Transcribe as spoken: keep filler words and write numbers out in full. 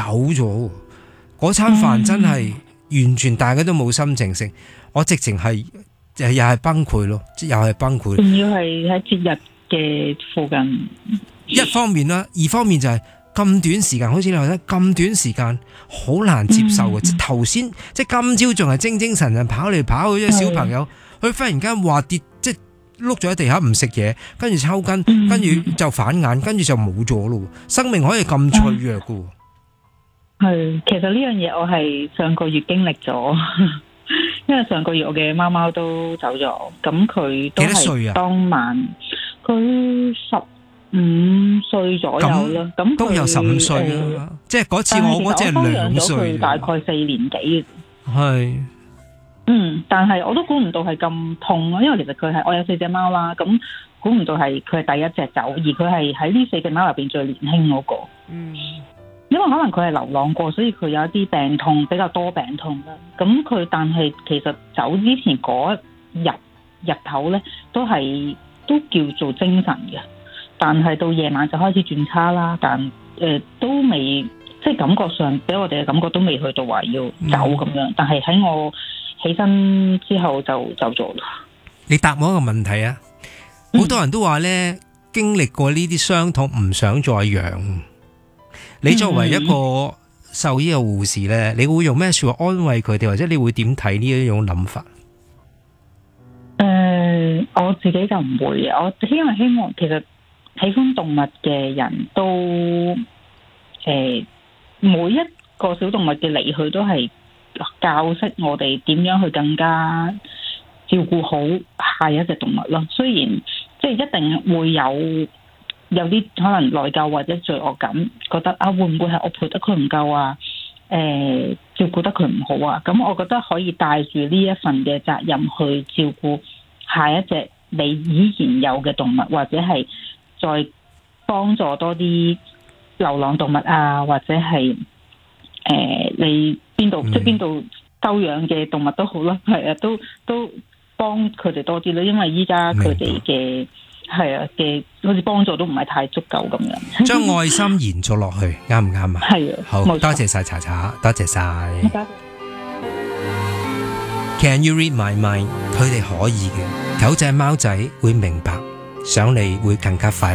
走咗。嗰餐飯真係完全大家都冇心情食，我直情係又係崩潰咯，又係崩潰。 仲要係喺節日嘅附近。 一方面啦，二方面就係咁短時間，好似你話齋咁短時間，好難接受嘅。即係頭先，即係今朝仲係精精神神跑嚟跑去，啲小朋友，佢忽然間話跌，即係碌咗喺地下唔食嘢，跟住抽筋，跟住就反眼，跟住就冇咗咯。生命可以咁脆弱嘅。 係，其實呢樣嘢我係上個月經歷咗，因為上個月我嘅貓貓都走咗，咁佢都係當晚，佢十五歲左右啦，咁都有十五歲啦，即係嗰次我嗰隻係兩歲， 大概四年幾。 係， 嗯，但係我都估唔到係咁痛咯，因為其實佢係我有四隻貓啦，咁估唔到係佢係第一隻走，而佢係喺呢四隻貓入邊最年輕嗰個。嗯，因為可能佢係流浪過，所以佢有一啲病痛，比較多病痛啦。咁佢但係其實走之前嗰日日頭咧，都係都叫做精神嘅。但係到夜晚就開始轉差啦，但誒、呃、都未，即係感覺上俾我哋嘅感覺都未去到話要走咁樣。嗯、但係喺我起身之後就走咗啦。你答我一個問題啊！好、嗯、多人都話咧，經歷過呢啲傷痛唔想再養。你作為一個獸醫嘅護士咧，你會用咩說話安慰佢哋，或者你會點睇呢一種諗法？ 誒、呃，我自己就唔會，我因為希望其實。喜歡動物嘅人都誒、呃，每一個小動物嘅離去都係教識我哋點樣去更加照顧好下一隻動物咯。雖然即係一定會有有啲可能內疚或者罪惡感，覺得啊會唔會係我陪得佢唔夠啊？誒、呃，照顧得佢唔好啊？咁我覺得可以帶住呢一份嘅責任去照顧下一隻你依然有嘅動物，或者係。再幫助多啲流浪動物啊，或者係誒、呃、你邊度、嗯、即係邊度收養嘅動物都好啦，係啊，都都幫佢哋多啲啦，因為依家佢哋嘅係啊嘅好似幫助都唔係太足夠咁樣。 將愛心延續落去，啱唔啱啊？係啊，好多謝晒查查，多謝晒。謝謝 Can you read my mind？ 佢哋可以嘅，狗仔貓仔會明白。想你會更加快。